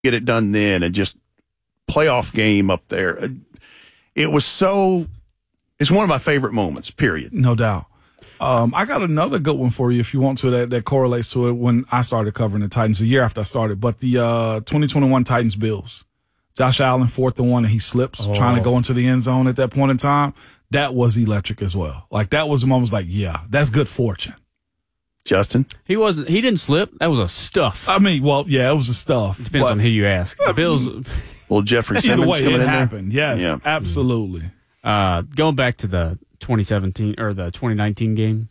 get it done then, and just playoff game up there. It's one of my favorite moments, period. No doubt. I got another good one for you if you want to that correlates to it when I started covering the Titans a year after I started. But the 2021 Titans-Bills, Josh Allen, 4th and 1, and he slips trying to go into the end zone at that point in time. That was electric as well. Like, that was the moment, like, yeah, that's good fortune. Justin? He didn't slip. That was a stuff. I mean, well, yeah, it was a stuff. Depends on who you ask. The Bills. Well, Jeffrey Simmons either way, coming it in happened. there? Yes, absolutely. Going back to the 2017 or the 2019 game,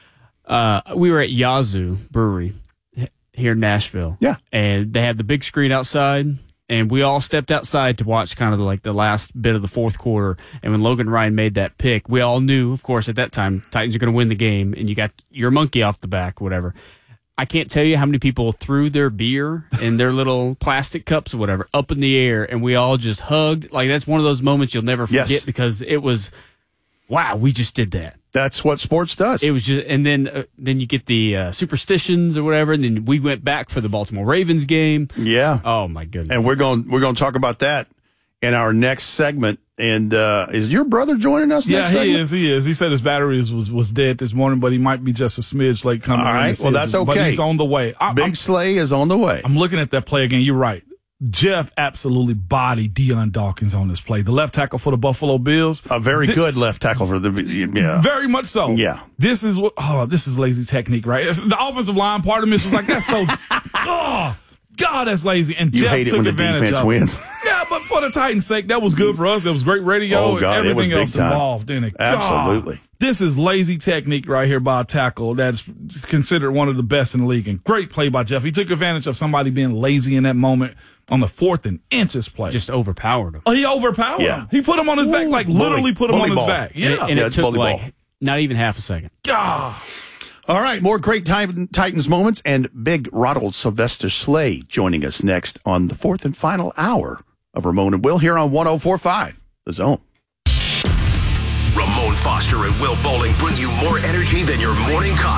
we were at Yazoo Brewery here in Nashville. Yeah. And they had the big screen outside, and we all stepped outside to watch kind of like the last bit of the fourth quarter. And when Logan Ryan made that pick, we all knew, of course, at that time, Titans are going to win the game, and you got your monkey off the back, whatever. I can't tell you how many people threw their beer in their little plastic cups or whatever up in the air, and we all just hugged. Like, that's one of those moments you'll never forget because it was, wow, we just did that. That's what sports does. It was just, and then you get the superstitions or whatever, and then we went back for the Baltimore Ravens game. Yeah. Oh my goodness. And we're going to talk about that in our next segment. And is your brother joining us? Yeah, next segment? He is. He said his battery was dead this morning, but he might be just a smidge late coming. All right. Well, that's okay. But he's on the way. Big Slay is on the way. I'm looking at that play again. You're right. Jeff absolutely bodied Deion Dawkins on this play. The left tackle for the Buffalo Bills. A very good left tackle for the Very much so. Yeah. This is lazy technique, right? The offensive line part of me is like, that's so God, that's lazy. And you Jeff hate it took when the advantage defense of it. wins. Yeah, but for the Titans' sake, that was good for us. It was great radio and everything else involved in it. Absolutely. God, this is lazy technique right here by a tackle that's considered one of the best in the league. And great play by Jeff. He took advantage of somebody being lazy in that moment on the 4th and inches play. Just overpowered him. Oh, he overpowered him. He put him on his back, like literally put him on his back. Yeah. And it took like not even half a second. God. All right, more great Titans moments and big Ronald Sylvester Slay joining us next on the 4th and final hour of Ramon and Will here on 104.5 The Zone. Ramon Foster and Will Bowling bring you more energy than your morning coffee.